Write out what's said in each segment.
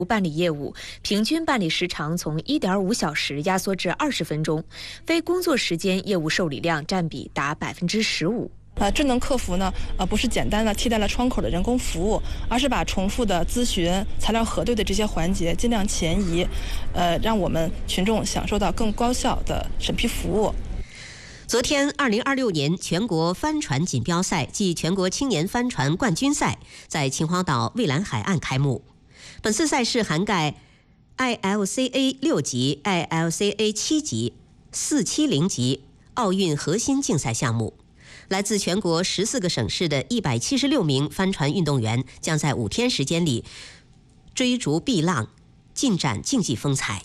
办理业务，平均办理时长从1.5小时压缩至20分钟，非工作时间业务受理量占比达15%。 智能客服呢，不是简单的替代了窗口的人工服务，而是把重复的咨询、材料核对的这些环节尽量前移，让我们群众享受到更高效的审批服务。 昨天，2026年全国帆船锦标赛暨全国青年帆船冠军赛在秦皇岛蔚蓝海岸开幕。本次赛事涵盖 ILCA 6级、ILCA 7级、470级奥运核心竞赛项目。来自全国14个省市的176名帆船运动员将在5天时间里追逐碧浪，尽展竞技风采。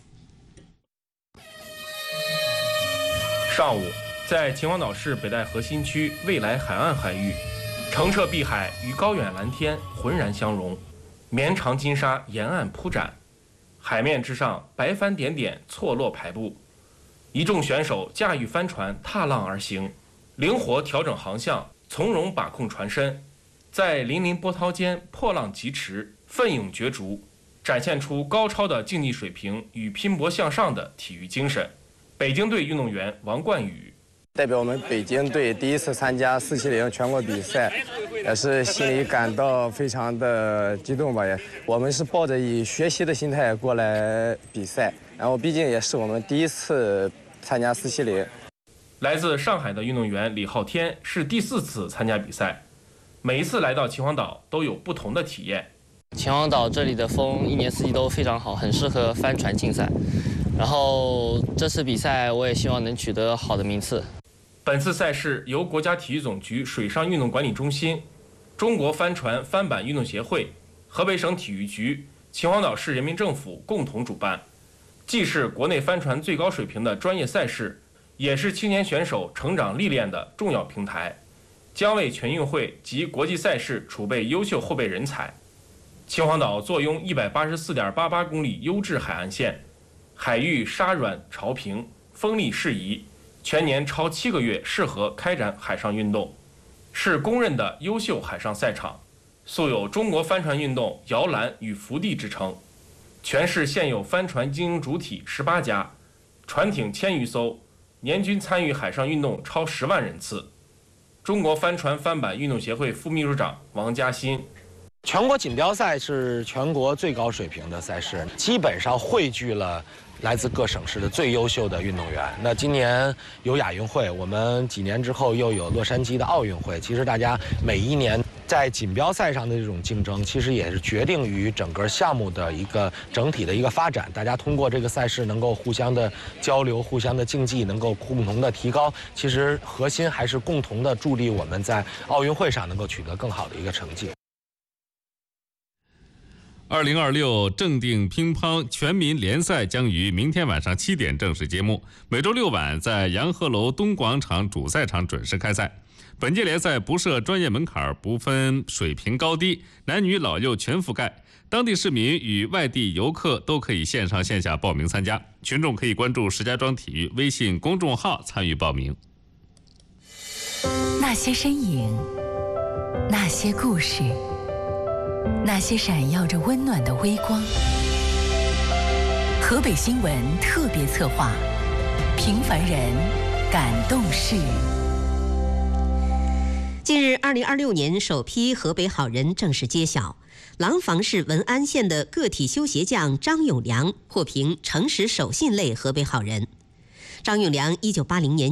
上午，在秦皇岛市北戴河新区蔚来海岸海域，澄澈碧海与高远蓝天浑然相融，绵长金沙沿岸铺展，海面之上白帆点点错落排布，一众选手驾驭帆船踏浪而行，灵活调整航向，从容把控船身，在粼粼波涛间破浪疾驰，奋勇角逐，展现出高超的竞技水平与拼搏向上的体育精神。北京队运动员王冠宇代表我们北京队第一次参加470全国比赛，也是心里感到非常的激动吧。我们是抱着以学习的心态过来比赛，然后毕竟也是我们第一次参加470。 来自上海的运动员李昊天是第4次参加比赛，每一次来到秦皇岛都有不同的体验。 秦皇岛这里的风一年四季都非常好，很适合帆船竞赛。然后这次比赛我也希望能取得好的名次。 本次赛事由国家体育总局水上运动管理中心、中国帆船帆板运动协会、河北省体育局、秦皇岛市人民政府共同主办，既是国内帆船最高水平的专业赛事，也是青年选手成长历练的重要平台，将为全运会及国际赛事储备优秀后备人才。秦皇岛坐拥184.88公里优质海岸线，海域沙软潮平，风力适宜，全年超7个月适合开展海上运动，是公认的优秀海上赛场，素有中国帆船运动摇篮与福地之称。全市现有帆船经营主体18家，船艇1000余艘，年均参与海上运动超10万人次。中国帆船帆板运动协会副秘书长王嘉欣： 全国锦标赛是全国最高水平的赛事，基本上汇聚了来自各省市的最优秀的运动员。那今年有亚运会，我们几年之后又有洛杉矶的奥运会。其实大家每一年在锦标赛上的这种竞争，其实也是决定于整个项目的一个整体的一个发展。大家通过这个赛事能够互相的交流、互相的竞技，能够共同的提高。其实核心还是共同的助力我们在奥运会上能够取得更好的一个成绩。 2026正定乒乓全民联赛将于明天晚上7点正式揭幕，每周6晚在洋鹤楼东广场主赛场准时开赛。本届联赛不设专业门槛，不分水平高低，男女老幼全覆盖。当地市民与外地游客都可以线上线下报名参加，群众可以关注石家庄体育微信公众号参与报名。 那些身影，那些故事，那些闪耀着温暖的微光。河北新闻特别策划，平凡人感动事。 近日，2026年首批河北好人正式揭晓。廊坊市文安县的个体修鞋匠张永良获评诚实守信类河北好人。张永良1980年